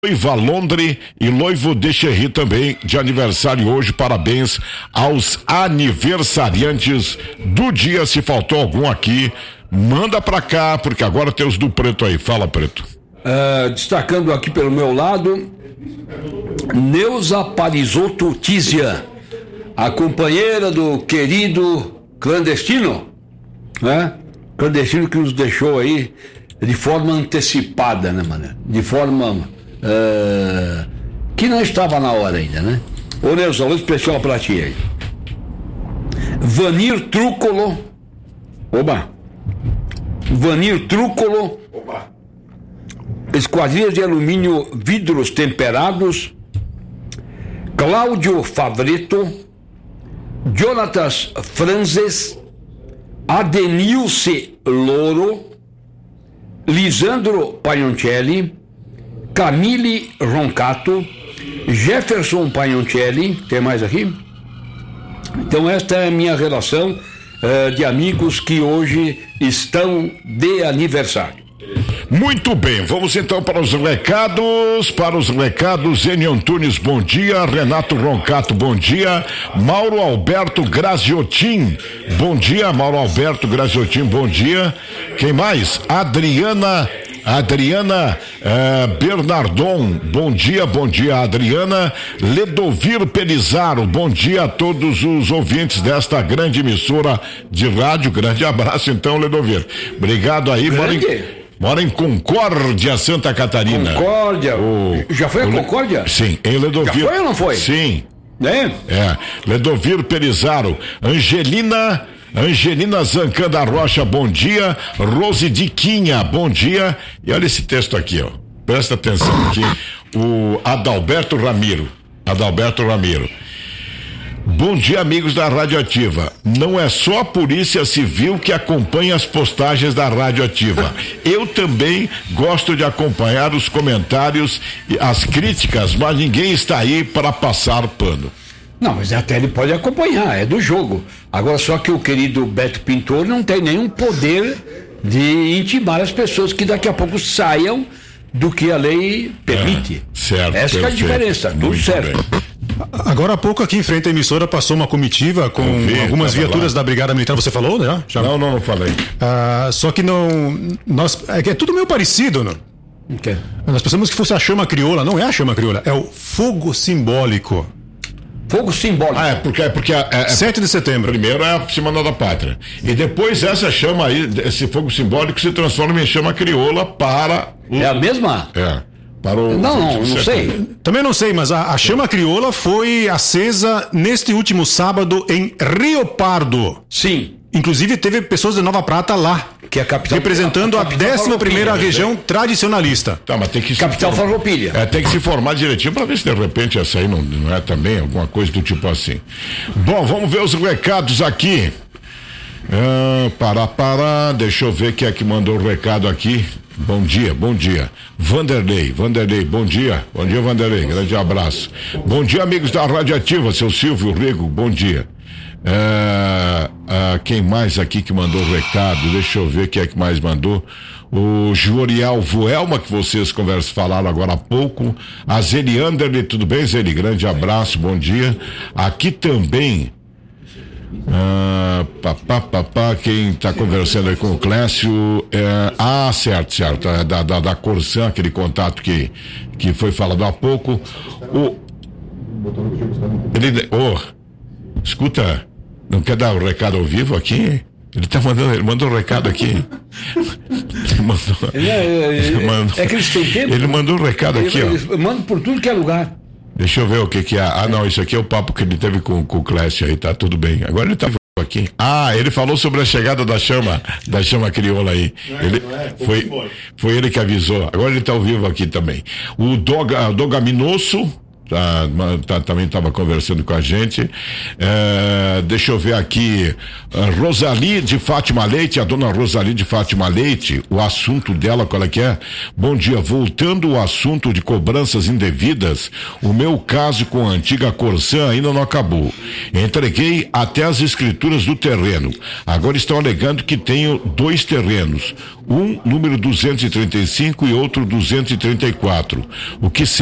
Noiva Londre e noivo Decherry também de aniversário hoje. Parabéns aos aniversariantes do dia. Se faltou algum aqui, manda pra cá, porque agora tem os do Preto aí. Fala, Preto. Destacando aqui pelo meu lado, Neuza Parisotto Tísia, a companheira do querido clandestino, né? Clandestino que nos deixou aí de forma antecipada, né, mano? De forma que não estava na hora ainda, né? Ô Neuza, um especial pra ti aí. Vanir Trúcolo. Vanir Trúcolo. Esquadrilha de alumínio vidros temperados. Cláudio Favreto. Jonatas Franzes. Adenilce Loro. Lisandro Paioncelli. Camille Roncato, Jefferson Paioncelli. Tem mais aqui? Então esta é a minha relação de amigos que hoje estão de aniversário. Muito bem, vamos então para os recados. Eni Antunes, bom dia. Renato Roncato, bom dia. Mauro Alberto Graziotin, bom dia. Mauro Alberto Graziotin, bom dia. Quem mais? Adriana Bernardon, bom dia Adriana. Ledovir Pelizaro, bom dia a todos os ouvintes desta grande emissora de rádio. Grande abraço então, Ledovir, obrigado aí. Mora em Concórdia, Santa Catarina. Concórdia, já foi a Concórdia? Sim, em Ledovir. Já foi ou não foi? Sim. É? Ledovir Pelizaro. Angelina Zancanda Rocha, bom dia. Rose Diquinha, bom dia. E olha esse texto aqui, ó. Presta atenção aqui. O Adalberto Ramiro. Bom dia, amigos da Radioativa. Não é só a Polícia Civil que acompanha as postagens da Radioativa. Eu também gosto de acompanhar os comentários e as críticas, mas ninguém está aí para passar pano. Não, mas até ele pode acompanhar, é do jogo. Agora, só que o querido Beto Pintor não tem nenhum poder de intimar as pessoas que daqui a pouco saiam do que a lei permite. Certo. Essa é a diferença, tudo certo. Bem. Agora há pouco aqui em frente à emissora passou uma comitiva com algumas viaturas da Brigada Militar. Você falou, né? Já? Não falei. Só que não. É tudo meio parecido, não? Okay. Nós pensamos que fosse a chama crioula. Não é a chama crioula, é o fogo simbólico. Fogo simbólico. Porque 7 de setembro. Primeiro é a Semana da Pátria. E depois essa chama aí, esse fogo simbólico se transforma em chama crioula para É a mesma? Para o. Não sei. Também não sei, mas a chama crioula foi acesa neste último sábado em Rio Pardo. Sim. Inclusive teve pessoas de Nova Prata lá, que é a capital, representando a 11ª região tradicionalista. Tá, mas tem que capital Farroupilha. Tem que se formar direitinho para ver se de repente essa aí não é também alguma coisa do tipo assim. Bom, vamos ver os recados aqui. Deixa eu ver quem é que mandou o recado aqui. Bom dia. Vanderlei, bom dia. Bom dia, Vanderlei, grande abraço. Bom dia, amigos da Radioativa, seu Silvio Rigo, bom dia. Quem mais aqui que mandou o recado? Deixa eu ver quem é que mais mandou. O Joriel Vuelma, que vocês falaram agora há pouco. A Zeli Anderle, tudo bem, Zeli? Grande abraço, bom dia. Aqui também quem está conversando aí com o Clécio certo, da Corsan, aquele contato que foi falado há pouco. Escuta, não quer dar o recado ao vivo aqui? Ele mandou um recado aqui. É que eles têm tempo. Ele mandou um recado aqui, ó. Manda por tudo que é lugar. Deixa eu ver o que é. Não, isso aqui é o papo que ele teve com o Clécio aí, tá tudo bem. Agora ele tá aqui. Ele falou sobre a chegada da chama crioula aí. Foi ele que avisou. Agora ele tá ao vivo aqui também. O Dogaminoso, também estava conversando com a gente. Deixa eu ver aqui, Rosali de Fátima Leite, a dona Rosali de Fátima Leite, o assunto dela, qual é que é? Bom dia, voltando ao assunto de cobranças indevidas, o meu caso com a antiga Corsã ainda não acabou. Entreguei até as escrituras do terreno. Agora estão alegando que tenho 2 terrenos, um número 235 e outro 234. O que